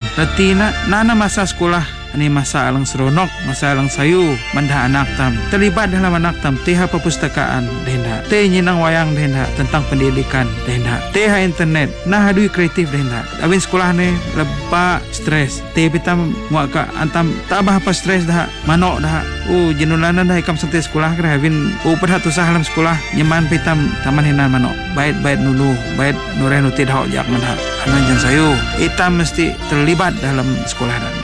Reti na masa sekolah ini masa alang seronok, masa alang sayu, mandah anak tam. Terlibat dalam anak tam, teha perpustakaan, denda. Teh nyinang wayang, denda. Tentang pendidikan, denda. Teha internet, nah hadui kreatif, denda. Abin sekolah ni, lebak stres. Teh pitam, muaka antam, tabah apa stres dah, manok dah. Jenulanan dah ikam santai sekolah, kira abin, perhat usah dalam sekolah, nyaman pitam, taman hinan manok. Bait nulu, bait nureh nuti dah jak mandah. Anan jan sayu, itam mesti terlibat dalam sekolah dan.